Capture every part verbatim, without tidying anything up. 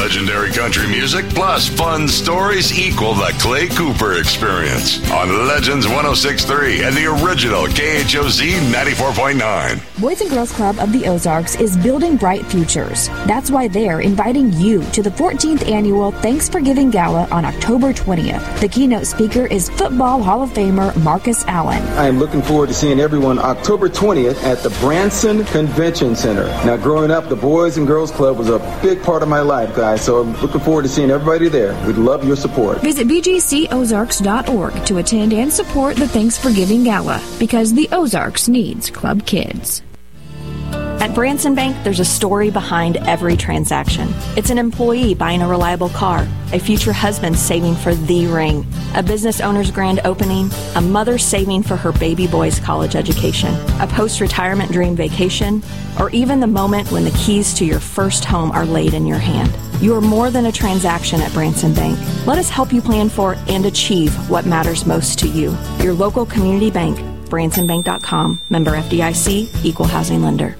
Legendary country music plus fun stories equal the Clay Cooper experience on Legends one oh six point three and the original K H O Z ninety-four point nine. Boys and Girls Club of the Ozarks is building bright futures. That's why they're inviting you to the fourteenth annual Thanks for Giving Gala on October twentieth. The keynote speaker is Football Hall of Famer Marcus Allen. I am looking forward to seeing everyone October twentieth at the Branson Convention Center. Now, growing up, the Boys and Girls Club was a big part of my life, guys, so I'm looking forward to seeing everybody there. We'd love your support. Visit b g c ozarks dot org to attend and support the Thanks for Giving Gala, because the Ozarks needs club kids. At Branson Bank, there's a story behind every transaction. It's an employee buying a reliable car, a future husband saving for the ring, a business owner's grand opening, a mother saving for her baby boy's college education, a post-retirement dream vacation, or even the moment when the keys to your first home are laid in your hand. You are more than a transaction at Branson Bank. Let us help you plan for and achieve what matters most to you. Your local community bank, branson bank dot com, member F D I C, equal housing lender.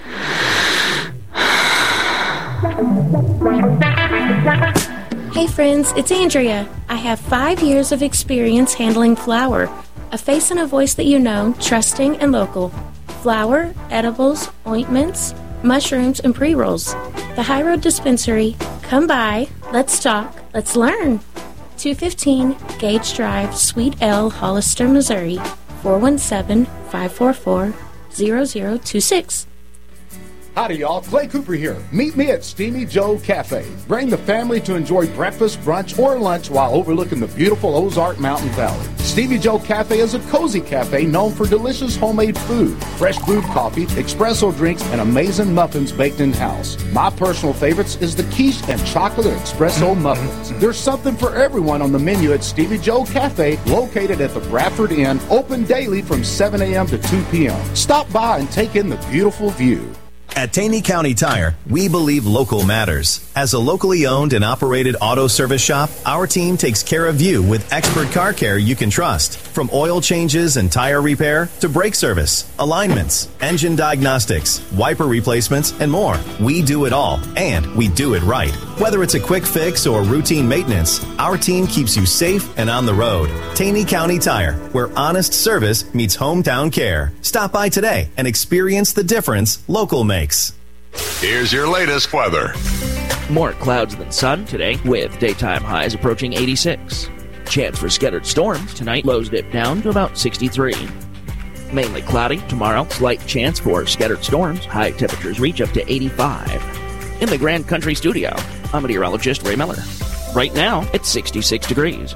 Hey friends, it's Andrea. I have five years of experience handling flour. A face and a voice that you know, trusting and local. Flour, edibles, ointments, mushrooms, and pre-rolls. The High Road Dispensary. Come by. Let's talk. Let's learn. two fifteen Gage Drive, Suite L, Hollister, Missouri. four one seven, five four four, zero zero two six. Howdy, y'all. Clay Cooper here. Meet me at Steamy Joe Cafe. Bring the family to enjoy breakfast, brunch, or lunch while overlooking the beautiful Ozark Mountain Valley. Steamy Joe Cafe is a cozy cafe known for delicious homemade food, fresh brewed coffee, espresso drinks, and amazing muffins baked in-house. My personal favorites is the quiche and chocolate espresso muffins. There's something for everyone on the menu at Steamy Joe Cafe, located at the Bradford Inn, open daily from seven a.m. to two p.m. Stop by and take in the beautiful view. At Taney County Tire, we believe local matters. As a locally owned and operated auto service shop, our team takes care of you with expert car care you can trust. From oil changes and tire repair to brake service, alignments, engine diagnostics, wiper replacements, and more. We do it all, and we do it right. Whether it's a quick fix or routine maintenance, our team keeps you safe and on the road. Taney County Tire, where honest service meets hometown care. Stop by today and experience the difference local makes. Here's your latest weather. More clouds than sun today, with daytime highs approaching eighty-six. Chance for scattered storms tonight, lows dip down to about sixty-three. Mainly cloudy tomorrow, slight chance for scattered storms, high temperatures reach up to eighty-five. In the Grand Country Studio, I'm meteorologist Ray Miller. Right now, it's sixty-six degrees.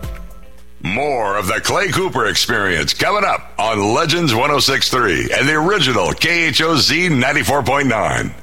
More of the Clay Cooper experience coming up on Legends one oh six point three and the original K H O Z ninety-four point nine.